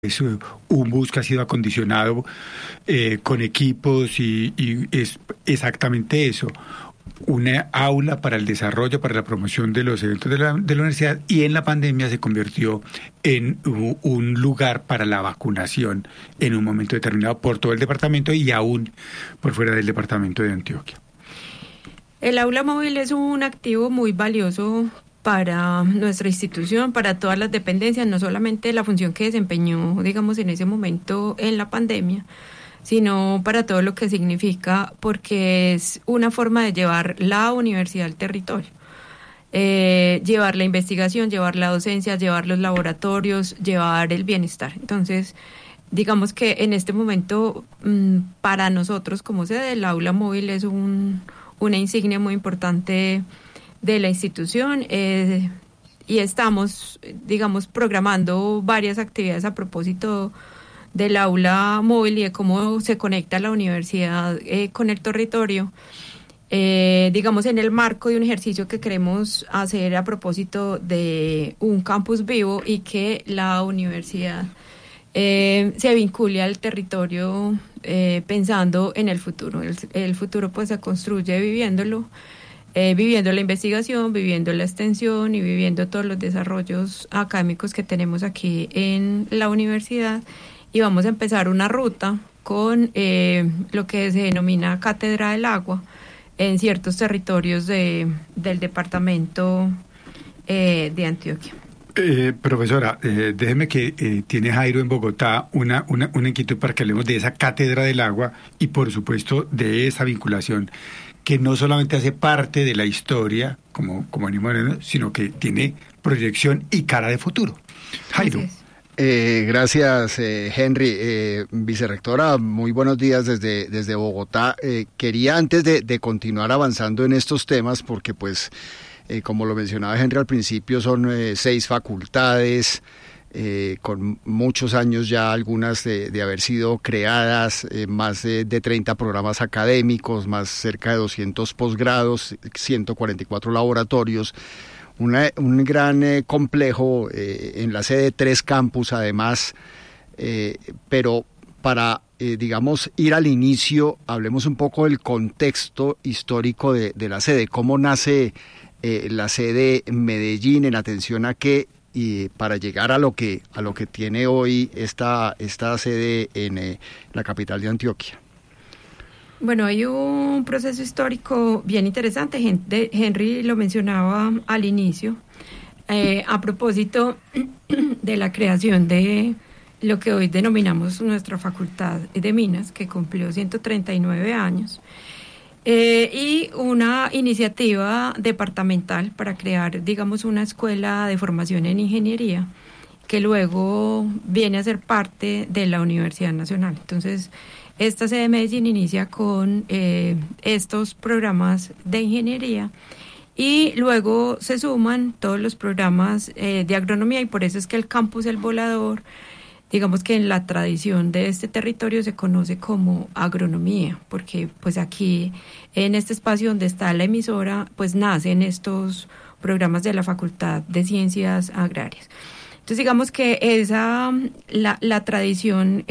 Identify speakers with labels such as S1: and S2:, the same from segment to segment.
S1: Es un bus que ha sido acondicionado con equipos y es exactamente eso, una aula para el desarrollo, para la promoción de los eventos de la universidad, y en la pandemia se convirtió en un lugar para la vacunación en un momento determinado por todo el departamento y aún por fuera del departamento de Antioquia.
S2: El aula móvil es un activo muy valioso para nuestra institución, para todas las dependencias, no solamente la función que desempeñó, digamos, en ese momento en la pandemia, sino para todo lo que significa, porque es una forma de llevar la universidad al territorio, llevar la investigación, llevar la docencia, llevar los laboratorios, llevar el bienestar. Entonces, digamos que en este momento, para nosotros como sede, el aula móvil es una insignia muy importante de la institución, y estamos, digamos, programando varias actividades a propósito del aula móvil y de cómo se conecta la universidad con el territorio, digamos, en el marco de un ejercicio que queremos hacer a propósito de un campus vivo y que la universidad se vincule al territorio pensando en el futuro. El futuro pues se construye viviéndolo, viviendo la investigación, viviendo la extensión y viviendo todos los desarrollos académicos que tenemos aquí en la universidad. Y vamos a empezar una ruta con lo que se denomina Cátedra del Agua en ciertos territorios del departamento de Antioquia.
S1: Profesora, déjeme que tiene Jairo en Bogotá una inquietud para que hablemos de esa Cátedra del Agua y por supuesto de esa vinculación que no solamente hace parte de la historia, como venimos hablando, sino que tiene proyección y cara de futuro. Jairo.
S3: Gracias, Henry. Vicerrectora, muy buenos días desde Bogotá. Quería, antes de continuar avanzando en estos temas, porque pues, como lo mencionaba Henry al principio, son 6 facultades, con muchos años ya, algunas de haber sido creadas, más de 30 programas académicos, más cerca de 200 posgrados, 144 laboratorios, un gran complejo en la sede de 3 campus además, pero para, digamos, ir al inicio, hablemos un poco del contexto histórico de la sede, cómo nace la sede en Medellín, en atención a qué, y para llegar a lo que tiene hoy esta sede en la capital de Antioquia.
S2: Bueno, hay un proceso histórico bien interesante. Henry lo mencionaba al inicio, a propósito de la creación de lo que hoy denominamos nuestra Facultad de Minas, que cumplió 139 años. Y una iniciativa departamental para crear, digamos, una escuela de formación en ingeniería que luego viene a ser parte de la Universidad Nacional. Entonces, esta sede de Medellín inicia con estos programas de ingeniería y luego se suman todos los programas de agronomía, y por eso es que el campus El Volador, digamos que en la tradición de este territorio se conoce como agronomía, porque pues aquí en este espacio donde está la emisora pues nacen estos programas de la Facultad de Ciencias Agrarias. Entonces digamos que la tradición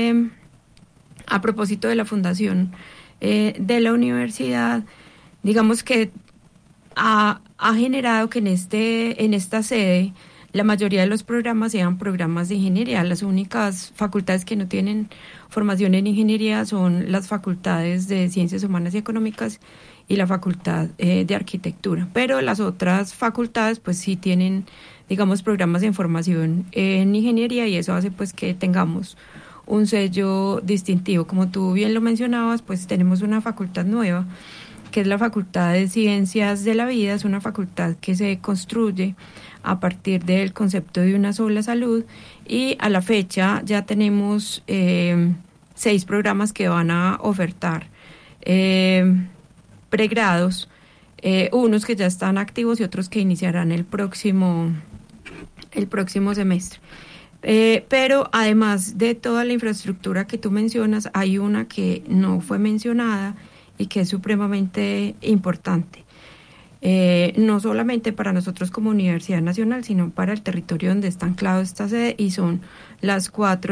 S2: a propósito de la fundación de la universidad, digamos que ha generado que en esta sede la mayoría de los programas sean programas de ingeniería. Las únicas facultades que no tienen formación en ingeniería son las facultades de Ciencias Humanas y Económicas y la Facultad de Arquitectura. Pero las otras facultades pues sí tienen, digamos, programas de formación en ingeniería, y eso hace pues que tengamos un sello distintivo. Como tú bien lo mencionabas, pues tenemos una facultad nueva, que es la Facultad de Ciencias de la Vida. Es una facultad que se construye a partir del concepto de una sola salud, y a la fecha ya tenemos 6 programas que van a ofertar pregrados, unos que ya están activos y otros que iniciarán el próximo semestre. Pero además de toda la infraestructura que tú mencionas, hay una que no fue mencionada y que es supremamente importante. No solamente para nosotros como Universidad Nacional, sino para el territorio donde está anclado esta sede, y son las 4